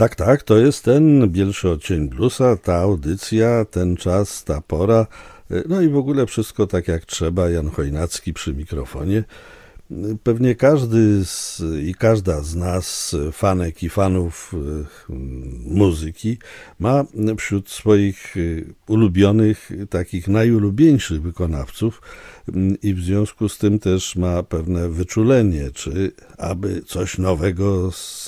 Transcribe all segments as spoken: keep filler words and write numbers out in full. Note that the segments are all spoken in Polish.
Tak, tak, to jest ten Bielszy Odcień Bluesa, ta audycja, ten czas, ta pora, no i w ogóle wszystko tak jak trzeba. Jan Chojnacki przy mikrofonie. Pewnie każdy z, i każda z nas, fanek i fanów muzyki, ma wśród swoich ulubionych, takich najulubieńszych wykonawców i w związku z tym też ma pewne wyczulenie, czy aby coś nowego z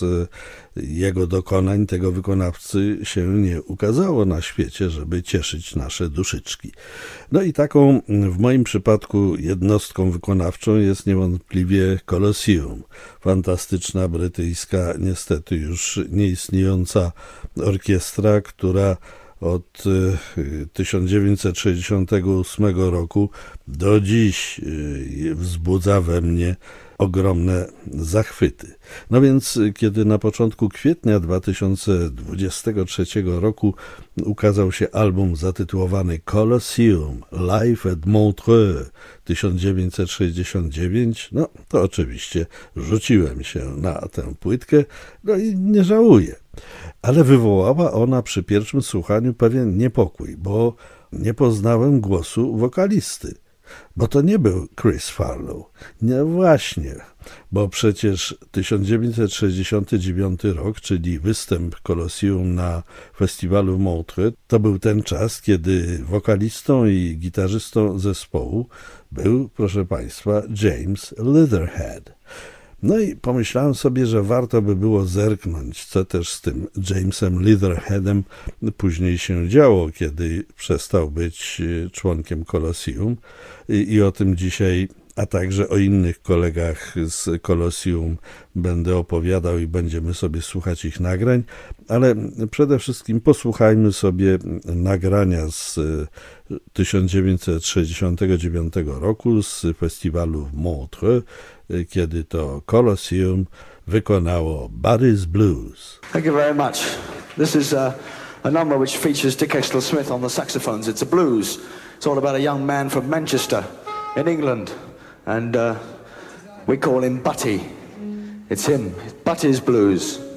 jego dokonań, tego wykonawcy, się nie ukazało na świecie, żeby cieszyć nasze duszyczki. No i taką w moim przypadku jednostką wykonawczą jest niewątpliwie Colosseum. Fantastyczna brytyjska, niestety już nieistniejąca orkiestra, która od tysiąc dziewięćset sześćdziesiątego ósmego roku do dziś wzbudza we mnie ogromne zachwyty. No więc kiedy na początku kwietnia dwa tysiące dwudziestego trzeciego roku ukazał się album zatytułowany Colosseum Live at Montreux tysiąc dziewięćset sześćdziesiąt dziewięć, no to oczywiście rzuciłem się na tę płytkę, no i nie żałuję. Ale wywołała ona przy pierwszym słuchaniu pewien niepokój, bo nie poznałem głosu wokalisty. Bo to nie był Chris Farlow. Nie właśnie, bo przecież tysiąc dziewięćset sześćdziesiąty dziewiąty rok, czyli występ Colosseum na festiwalu Montreux, to był ten czas, kiedy wokalistą i gitarzystą zespołu był, proszę Państwa, James Leatherhead. No i pomyślałem sobie, że warto by było zerknąć, co też z tym Jamesem Leatherheadem później się działo, kiedy przestał być członkiem Colosseum. I, i o tym dzisiaj, a także o innych kolegach z Colosseum będę opowiadał i będziemy sobie słuchać ich nagrań, ale przede wszystkim posłuchajmy sobie nagrania z tysiąc dziewięćset sześćdziesiątego dziewiątego roku z festiwalu w Montreux, kiedy to Colosseum wykonało Buddy's Blues. Thank you very much. This is a, a number which features Dick Exler-Smith on the saxophones. It's a blues. It's all about a young man from Manchester in England, and uh, we call him Butty. It's him, Butty's Blues.